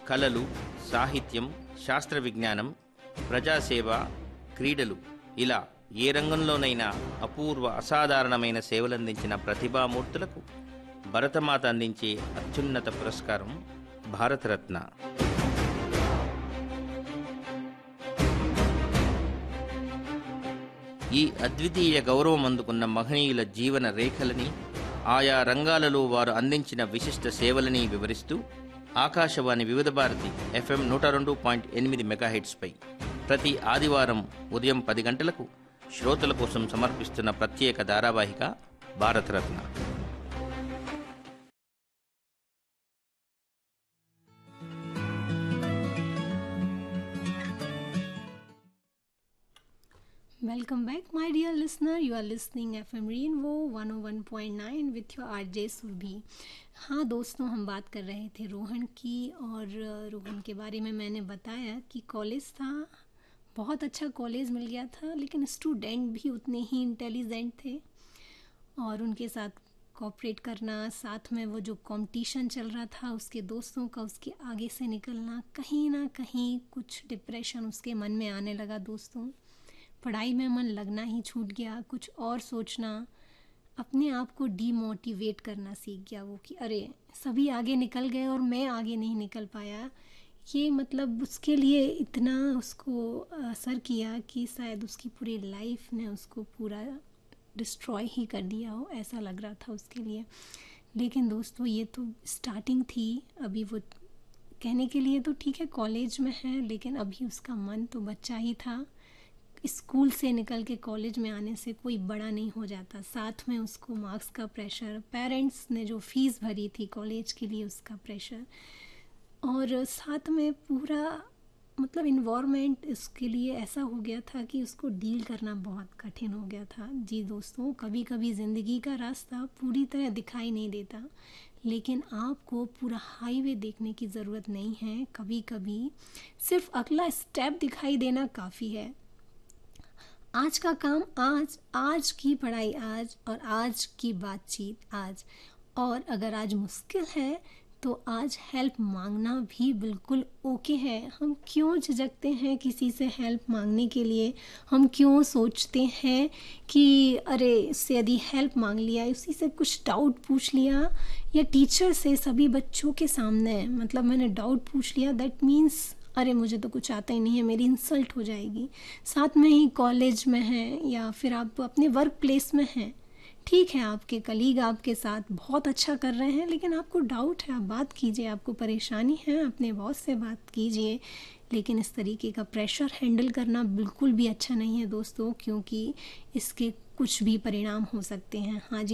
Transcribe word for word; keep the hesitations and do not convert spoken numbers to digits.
కళలు, సాహిత్యం, శాస్త్ర విజ్ఞానం, ప్రజాసేవ, క్రీడలు ఇలా ఏ రంగంలోనైనా అపూర్వ అసాధారణమైన సేవలందించిన ప్రతిభామూర్తులకు భరతమాత అందించే అత్యున్నత పురస్కారం భారతరత్న. ఈ అద్వితీయ గౌరవం అందుకున్న మహనీయుల జీవన రేఖలని, ఆయా రంగాలలో వారు అందించిన విశిష్ట సేవలని వివరిస్తూ ఆకాశవాణి వివిధ భారతి ఎఫ్ఎం నూట రెండు పాయింట్ ఎనిమిది మెగాహెట్స్పై ప్రతి ఆదివారం ఉదయం పది గంటలకు శ్రోతల కోసం సమర్పిస్తున్న ప్రత్యేక ధారావాహిక Bharat Ratna. Welcome back, my dear listener. You are listening F M Rainbow one oh one point nine with your R J Surbhi. हाँ दोस्तों, हम बात कर रहे थे रोहन की, और रोहन के बारे में मैंने बताया कि कॉलेज था, बहुत अच्छा कॉलेज मिल गया था, लेकिन स्टूडेंट भी उतने ही इंटेलिजेंट थे और उनके साथ कोऑपरेट करना, साथ में वो जो कंपटीशन चल रहा था उसके दोस्तों का, उसके आगे से निकलना, कहीं ना कहीं कुछ डिप्रेशन उसके मन में आने लगा दोस्तों. पढ़ाई में मन लगना ही छूट गया, कुछ और सोचना, अपने आप को डीमोटिवेट करना सीख गया वो कि अरे सभी आगे निकल गए और मैं आगे नहीं निकल पाया. ये मतलब उसके लिए इतना उसको असर किया कि शायद उसकी पूरी लाइफ ने उसको पूरा डिस्ट्रॉय ही कर दिया हो, ऐसा लग रहा था उसके लिए. लेकिन दोस्तों ये तो स्टार्टिंग थी. अभी वो कहने के लिए तो ठीक है कॉलेज में है, लेकिन अभी उसका मन तो बच्चा ही था. स्कूल से निकल के कॉलेज में आने से कोई बड़ा नहीं हो जाता. साथ में उसको मार्क्स का प्रेशर, पेरेंट्स ने जो फीस भरी थी कॉलेज के लिए उसका प्रेशर, और साथ में पूरा मतलब इन्वायरमेंट इसके लिए ऐसा हो गया था कि उसको डील करना बहुत कठिन हो गया था. जी दोस्तों, कभी कभी ज़िंदगी का रास्ता पूरी तरह दिखाई नहीं देता, लेकिन आपको पूरा हाईवे देखने की ज़रूरत नहीं है. कभी कभी सिर्फ अगला स्टेप दिखाई देना काफ़ी है. आज का काम आज, आज की पढ़ाई आज, और आज की बातचीत आज. और अगर आज मुश्किल है तो आज हेल्प मांगना भी बिल्कुल ओके है. हम क्यों झिझकते हैं किसी से हेल्प मांगने के लिए? हम क्यों सोचते हैं कि अरे इससे यदि हेल्प मांग लिया, उसी से कुछ डाउट पूछ लिया, या टीचर से सभी बच्चों के सामने मतलब मैंने डाउट पूछ लिया, दैट मीन्स अरे मुझे तो कुछ आता ही नहीं है, मेरी इंसल्ट हो जाएगी. साथ में ही कॉलेज में हैं या फिर आप अपने वर्क प्लेस में हैं, ठीक है आपके कलीग आपके साथ बहुत अच्छा कर रहे हैं, लेकिन आपको डाउट है, आप बात कीजिए. आपको परेशानी है, अपने बॉस से बात कीजिए. लेकिन इस तरीके का प्रेशर हैंडल करना बिल्कुल भी अच्छा नहीं है दोस्तों, क्योंकि इसके कुछ भी परिणाम हो सकते हैं. हाँ जी